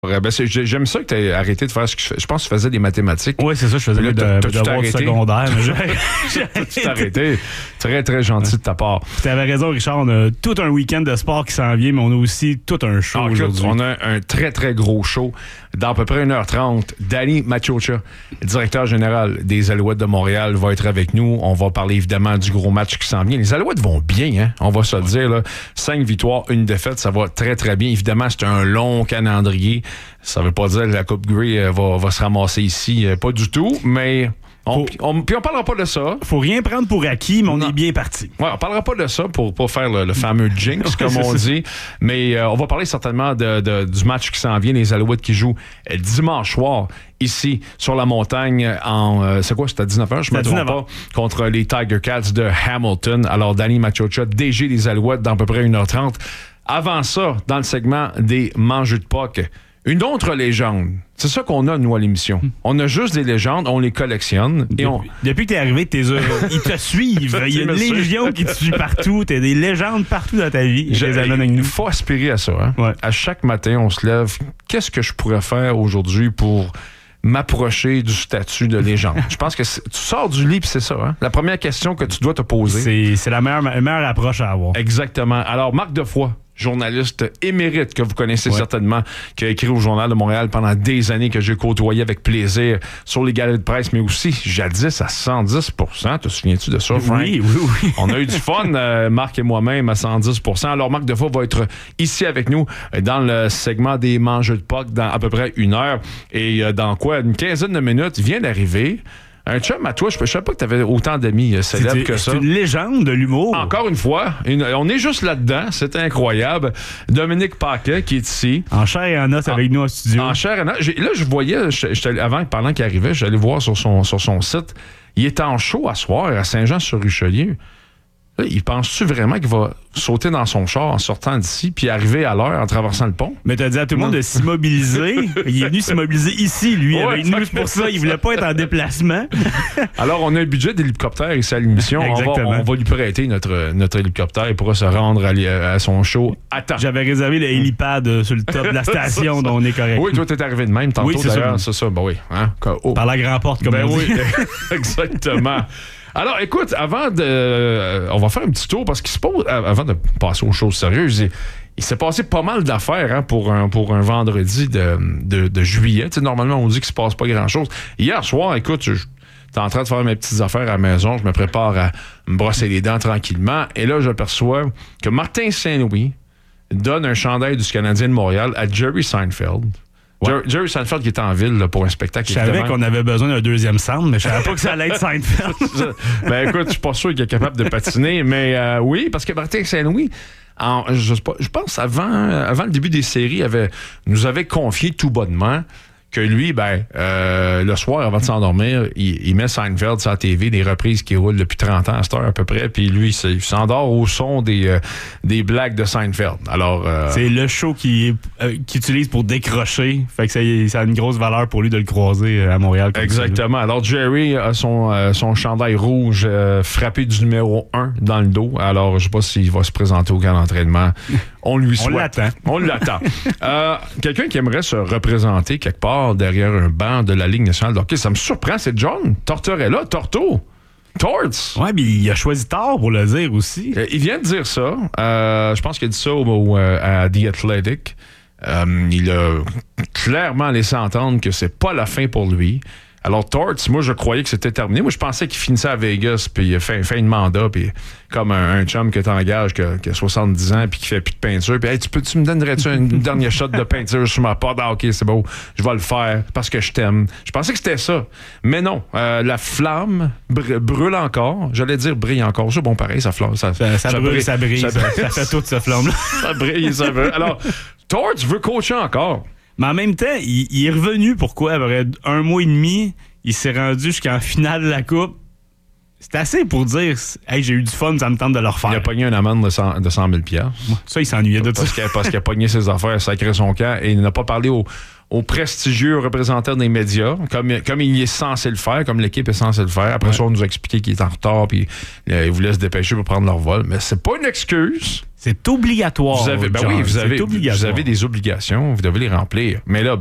J'aime ça que tu aies arrêté de faire ce que je pense que tu faisais des mathématiques. Oui, c'est ça, je faisais des devoirs secondaires. J'ai tout arrêté. Très, très gentil de ta part. Tu avais raison, Richard. On a tout un week-end de sport qui s'en vient, mais on a aussi tout un show aujourd'hui. On a un très, très gros show. Dans à peu près 1h30, Danny Maciocia, directeur général des Alouettes de Montréal, va être avec nous. On va parler évidemment du gros match qui s'en vient. Les Alouettes vont bien, hein? On va se le dire. Là. 5 victoires, 1 défaite, ça va très, très bien. Évidemment, c'est un long calendrier. Ça veut pas dire que la Coupe Grey va se ramasser ici. Pas du tout, mais... Puis on parlera pas de ça. Faut rien prendre pour acquis, mais on est bien parti. Ouais, on parlera pas de ça pour pas faire le fameux jinx, comme on dit. Mais on va parler certainement du match qui s'en vient, les Alouettes qui jouent dimanche soir ici sur la montagne c'est quoi, c'était à 19h, je me trompe pas, contre les Tiger Cats de Hamilton. Alors, Danny Maciocia, DG des Alouettes, dans à peu près 1h30. Avant ça, dans le segment des mangeux de puck, une autre légende. C'est ça qu'on a, nous, à l'émission. On a juste des légendes, on les collectionne. Depuis que t'es arrivé, ils te suivent. Il y a une légion qui te suit partout. T'as des légendes partout dans ta vie. Il faut aspirer à ça. Hein? Ouais. À chaque matin, on se lève. Qu'est-ce que je pourrais faire aujourd'hui pour m'approcher du statut de légende? Je pense que tu sors du lit, puis c'est ça. Hein? La première question que tu dois te poser. C'est la meilleure approche à avoir. Exactement. Alors, Marc Defoy, journaliste émérite que vous connaissez certainement, qui a écrit au Journal de Montréal pendant des années, que j'ai côtoyé avec plaisir sur les galeries de presse, mais aussi jadis à 110%. Te souviens-tu de ça, Frank? Oui. On a eu du fun, Marc et moi-même, à 110%. Alors, Marc Defoy va être ici avec nous dans le segment des mangeux de puck dans à peu près 1 heure. Et dans une quinzaine de minutes, il vient d'arriver un chum à toi, je ne savais pas que tu avais autant d'amis célèbres que ça. C'est une légende de l'humour. Encore une fois, on est juste là-dedans, c'est incroyable. Dominique Paquet qui est ici. En chair et en os avec nous en studio. En chair et en os. Là, je voyais, pendant qu'il arrivait, j'allais voir sur son site, il est en show à soir à Saint-Jean-sur-Richelieu. Là, il pense-tu vraiment qu'il va sauter dans son char en sortant d'ici puis arriver à l'heure en traversant le pont? Mais t'as dit à tout le monde de s'immobiliser. Il est venu s'immobiliser ici, lui, avec nous. C'est pour ça, il voulait pas être en déplacement. Alors, on a un budget d'hélicoptère ici à l'émission. On va lui prêter notre hélicoptère. Il pourra se rendre à son show à temps. J'avais réservé le hélipad sur le top de la station, donc on est correct. Oui, toi, t'es arrivé de même tantôt. Oui, c'est ça. Ben oui. Hein? Par la grande porte, comme on dit. Oui, exactement. Alors, écoute, on va faire un petit tour parce qu'il se pose, avant de passer aux choses sérieuses, il s'est passé pas mal d'affaires hein, pour un vendredi de juillet. Tu sais, normalement, on dit qu'il se passe pas grand-chose. Hier soir, écoute, j'étais en train de faire mes petites affaires à la maison. Je me prépare à me brosser les dents tranquillement. Et là, j'aperçois que Martin Saint-Louis donne un chandail du Canadien de Montréal à Jerry Seinfeld. Ouais. Jerry Seinfeld qui est en ville là, pour un spectacle. Je savais qu'on avait besoin d'un deuxième centre, mais je savais pas que ça allait être Seinfeld. Ben écoute, je suis pas sûr qu'il est capable de patiner, mais oui, parce que Martin Saint-Louis, je pense avant le début des séries, nous avait confié tout bonnement que lui, le soir, avant de s'endormir, il met Seinfeld sur la TV, des reprises qui roulent depuis 30 ans à cette heure à peu près, puis lui, il s'endort au son des blagues de Seinfeld. Alors, c'est le show qu'il utilise pour décrocher, fait que ça a une grosse valeur pour lui de le croiser à Montréal. Exactement. Alors, Jerry a son chandail rouge frappé du numéro 1 dans le dos. Alors, je sais pas s'il va se présenter au camp d'entraînement. On lui souhaite. On l'attend. Quelqu'un qui aimerait se représenter quelque part derrière un banc de la Ligue nationale de hockey, ça me surprend, c'est John Tortorella, Torto. Torts. Ouais, mais il a choisi tard pour le dire aussi. Il vient de dire ça. Je pense qu'il a dit ça à The Athletic. Il a clairement laissé entendre que c'est pas la fin pour lui. Alors, Torts, moi, je croyais que c'était terminé. Moi, je pensais qu'il finissait à Vegas, puis il a fait de mandat, puis comme un chum que t'engages, qui a 70 ans, puis qui fait plus de peinture, puis hey, tu me donnerais-tu une dernière shot de peinture sur ma porte? Ah, OK, c'est beau, je vais le faire parce que je t'aime. Je pensais que c'était ça. Mais non, la flamme brûle encore. J'allais dire brille encore. C'est bon, pareil, ça flamme. Ça brille, ça brille. Ça fait toute cette flamme-là. Ça brille, ça brille. Alors, Torts veut coacher encore. Mais en même temps, il est revenu. Pourquoi? Après 1 mois et demi, il s'est rendu jusqu'en finale de la Coupe. C'est assez pour dire « Hey, j'ai eu du fun, ça me tente de le refaire. » Il a pogné une amende de 100 000 $. Ça, il s'ennuyait de ça. Parce qu'il a pogné ses affaires, sacré son camp, et il n'a pas parlé aux prestigieux représentants des médias, comme il est censé le faire, comme l'équipe est censée le faire. Après ça, on nous a expliqué qu'il est en retard, puis il voulait se dépêcher pour prendre leur vol. Mais c'est pas une excuse. C'est obligatoire. Vous avez des obligations, vous devez les remplir. Mais là,